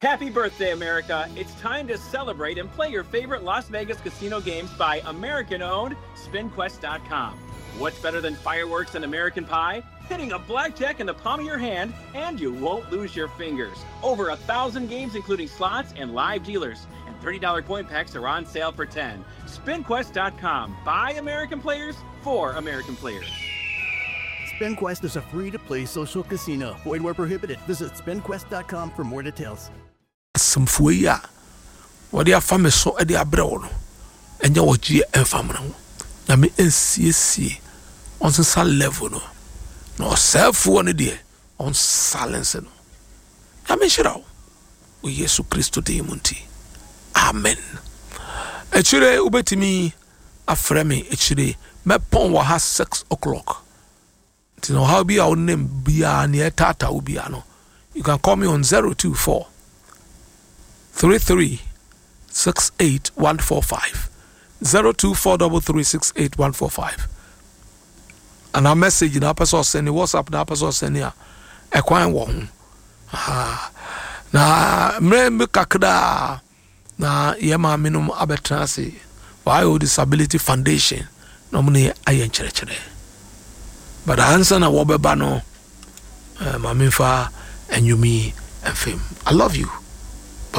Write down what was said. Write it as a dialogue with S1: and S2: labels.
S1: Happy birthday, America. It's time to celebrate and play your favorite Las Vegas casino games by American-owned SpinQuest.com. What's better than fireworks and American pie? Hitting a blackjack in the palm of your hand, and you won't lose your fingers. Over 1,000 games, including slots and live dealers. And $30 coin packs are on sale for $10. SpinQuest.com. By American players, for American players.
S2: SpinQuest is a free-to-play social casino. Void where prohibited. Visit SpinQuest.com for more details.
S3: Some fuya. What your family so at the abroad. And your G and family. Yami NCC on some level. No self one day on silence. Yami Shirao. We Yesu Christo de Munti. Amen. Echure ubetimi afremi echure me pon wa ha 6 o'clock. You know how be our name be near Tata Ubiano. You can call me on 024 33 68 145 024 3368 145. And our message in our person send WhatsApp na person send ya e kwan wo na me kakda na yema minum abetrase why disability foundation no mune ayen chere. But the answer na wobeba no maminfa and you me and fame. I love you.